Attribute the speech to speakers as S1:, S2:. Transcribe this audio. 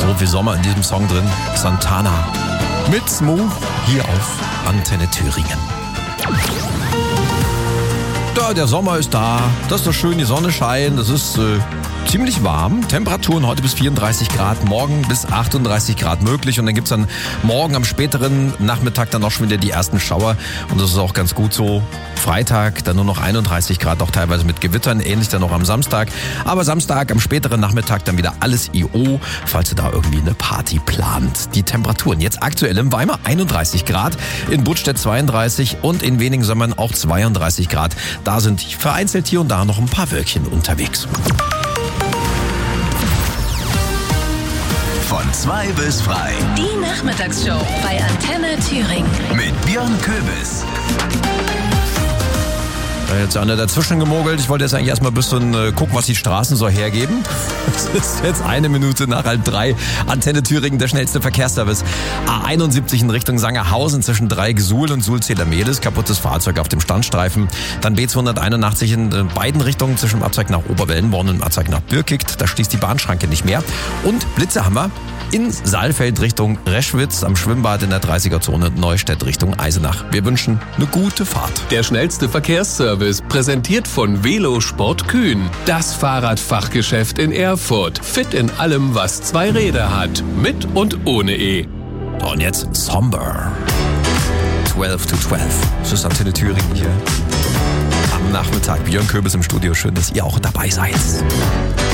S1: So viel Sommer in diesem Song drin. Santana mit Smooth hier auf Antenne Thüringen. Da, der Sommer ist da. Das ist doch schön, die Sonne scheint. Das ist ziemlich warm. Temperaturen heute bis 34 Grad, morgen bis 38 Grad möglich. Und dann gibt's dann morgen am späteren Nachmittag dann auch schon wieder die ersten Schauer. Und das ist auch ganz gut so. Freitag dann nur noch 31 Grad, auch teilweise mit Gewittern. Ähnlich dann noch am Samstag. Aber Samstag am späteren Nachmittag dann wieder alles IO, falls ihr da irgendwie eine Party plant. Die Temperaturen jetzt aktuell in Weimar 31 Grad, in Budstedt 32 und in wenigen Sommern auch 32 Grad. Da sind vereinzelt hier und da noch ein paar Wölkchen unterwegs.
S2: Von 2 bis frei.
S3: Die Nachmittagsshow bei Antenne Thüringen.
S2: Mit Björn Köbis.
S1: Jetzt einer dazwischen gemogelt. Ich wollte jetzt eigentlich erstmal ein bisschen gucken, was die Straßen so hergeben. Es ist jetzt 1 Minute nach 2:30. Antenne Thüringen, der schnellste Verkehrsservice. A71 in Richtung Sangerhausen zwischen Dreieck-Suhl und Suhl-Zählermehdes. Kaputtes Fahrzeug auf dem Standstreifen. Dann B281 in beiden Richtungen zwischen dem Abzweig nach Oberwellenborn und dem Abzweig nach Birkigt. Da schließt die Bahnschranke nicht mehr. Und Blitze haben wir in Saalfeld Richtung Reschwitz, am Schwimmbad in der 30er-Zone Neustädt Richtung Eisenach. Wir wünschen eine gute Fahrt.
S4: Der schnellste Verkehrsservice, präsentiert von Velosport Kühn. Das Fahrradfachgeschäft in Erfurt. Fit in allem, was 2 Räder hat. Mit und ohne E.
S1: Und jetzt Somber. 12 to 12. Das ist Antenne Thüringen hier. Am Nachmittag Björn Köbis im Studio. Schön, dass ihr auch dabei seid.